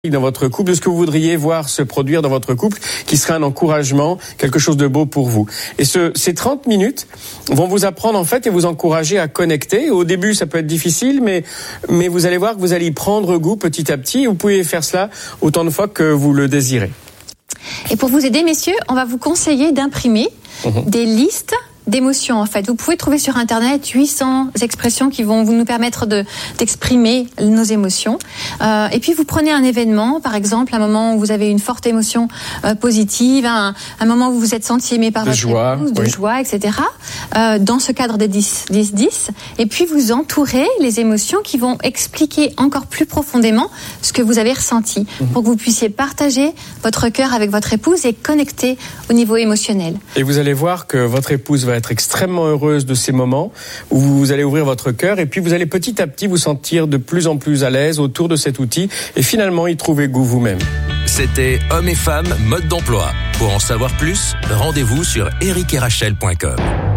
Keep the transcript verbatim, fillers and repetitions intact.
dans votre couple, de ce que vous voudriez voir se produire dans votre couple, qui serait un encouragement, quelque chose de beau pour vous. Et ce, ces trente minutes vont vous apprendre en fait et vous encourager à connecter. Au début, ça peut être difficile, mais, mais vous allez voir que vous allez y prendre goût petit à petit. Vous pouvez faire cela autant de fois que vous le désirez. Et pour vous aider, messieurs, on va vous conseiller d'imprimer mmh. des listes d'émotions, en fait. Vous pouvez trouver sur Internet huit cents expressions qui vont vous nous permettre de, d'exprimer nos émotions. Euh, et puis, vous prenez un événement, par exemple, un moment où vous avez une forte émotion euh, positive, un, un moment où vous vous êtes senti aimé par de votre joie, épouse, de oui. joie, et cetera. Euh, dans ce cadre des dix dix, et puis vous entourez les émotions qui vont expliquer encore plus profondément ce que vous avez ressenti, mmh. pour que vous puissiez partager votre cœur avec votre épouse et connecter au niveau émotionnel. Et vous allez voir que votre épouse va être extrêmement heureuse de ces moments où vous allez ouvrir votre cœur et puis vous allez petit à petit vous sentir de plus en plus à l'aise autour de cet outil et finalement y trouver goût vous-même. C'était Hommes et Femmes, mode d'emploi. Pour en savoir plus, rendez-vous sur eric et rachel point com.